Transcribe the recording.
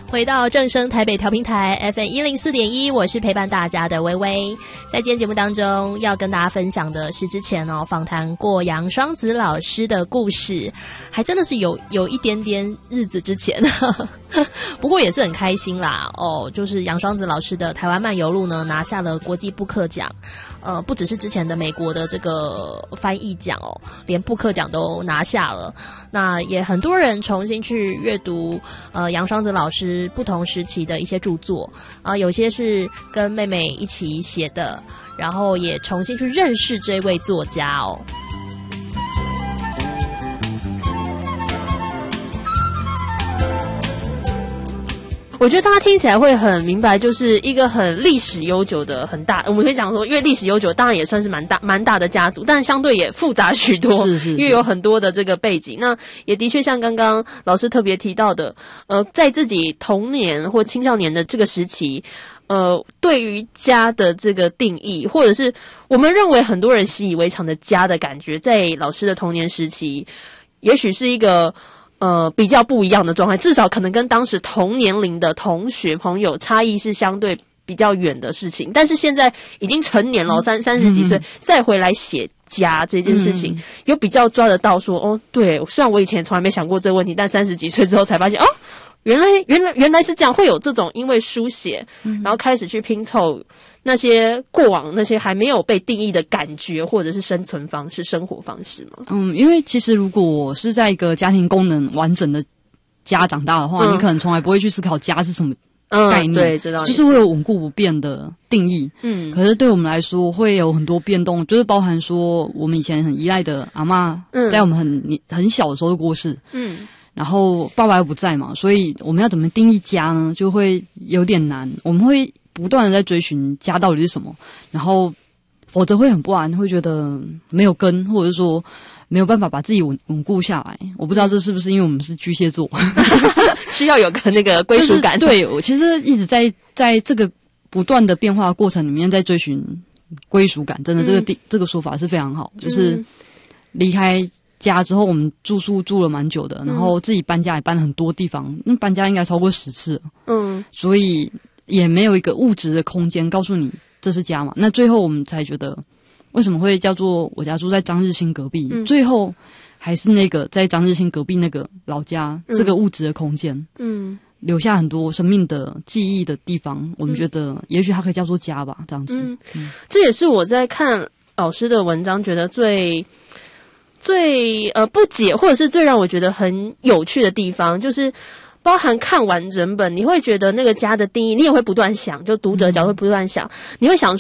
回到正声台北调频台 FM104.1， 我是陪伴大家的微微。在今天节目当中要跟大家分享的是之前访谈过杨双子老师的故事，还真的是有一点点日子之前不过也是很开心啦就是杨双子老师的台湾漫游录呢拿下了国际布克奖，不只是之前的美国的这个翻译奖连布克奖都拿下了。那也很多人重新去阅读杨双子老师不同时期的一些著作有些是跟妹妹一起写的，然后也重新去认识这位作家我觉得大家听起来会很明白，就是一个很历史悠久的很大，我们可以讲说，因为历史悠久，当然也算是蛮大的家族，但相对也复杂许多，是因为有很多的这个背景。那也的确像刚刚老师特别提到的，在自己童年或青少年的这个时期，对于家的这个定义，或者是我们认为很多人习以为常的家的感觉，在老师的童年时期，也许是一个比较不一样的状态，至少可能跟当时同年龄的同学朋友差异是相对比较远的事情。但是现在已经成年了，三十几岁再回来写家这件事情，有比较抓得到说对，虽然我以前从来没想过这个问题，但30几岁之后才发现原来是这样，会有这种因为书写然后开始去拼凑那些过往那些还没有被定义的感觉或者是生存方式生活方式吗？ 因为其实如果我是在一个家庭功能完整的家长大的话，你可能从来不会去思考家是什么概念， 对，知道， 就是会有稳固不变的定义。可是对我们来说会有很多变动，就是包含说我们以前很依赖的阿嬷，在我们很小的时候就过世，然后爸爸又不在嘛，所以我们要怎么定义家呢？就会有点难。我们会不断的在追寻家到底是什么，然后否则会很不安，会觉得没有根，或者说没有办法把自己稳固下来。我不知道这是不是因为我们是巨蟹座需要有个那个归属感。 对，我其实一直在这个不断的变化的过程里面在追寻归属感。真的这个说法是非常好，就是离开家之后，我们住宿住了蛮久的，然后自己搬家也搬了很多地方，搬家应该超过10次了。所以也没有一个物质的空间告诉你这是家嘛。那最后我们才觉得，为什么会叫做我家住在张日新隔壁？最后还是那个在张日新隔壁那个老家，这个物质的空间，留下很多生命的记忆的地方。我们觉得，也许它可以叫做家吧，这样子。 这也是我在看老师的文章觉得最不解，或者是最让我觉得很有趣的地方，就是包含看完整本，你会觉得那个家的定义，你也会不断想，就读者角会不断想，你会想